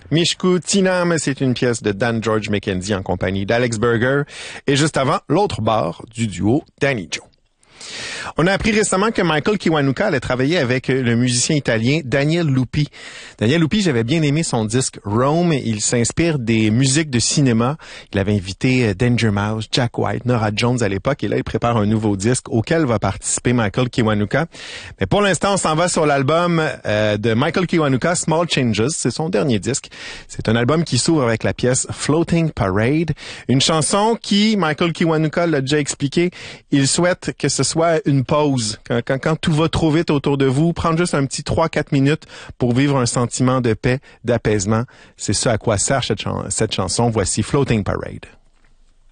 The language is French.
Mishku Tinam, c'est une pièce de Dan George McKenzie en compagnie d'Alex Berger. Et juste avant, l'autre bar du duo Danny Joe. On a appris récemment que Michael Kiwanuka allait travailler avec le musicien italien Daniel Lupi. Daniel Lupi, j'avais bien aimé son disque Rome. Il s'inspire des musiques de cinéma. Il avait invité Danger Mouse, Jack White, Norah Jones à l'époque. Et là, il prépare un nouveau disque auquel va participer Michael Kiwanuka. Mais pour l'instant, on s'en va sur l'album de Michael Kiwanuka, Small Changes. C'est son dernier disque. C'est un album qui s'ouvre avec la pièce Floating Parade. Une chanson qui, Michael Kiwanuka l'a déjà expliqué, il souhaite que ce soit une pause. Quand tout va trop vite autour de vous, prendre juste un petit 3-4 minutes pour vivre un sentiment de paix, d'apaisement. C'est ce à quoi sert cette chanson. Voici Floating Parade.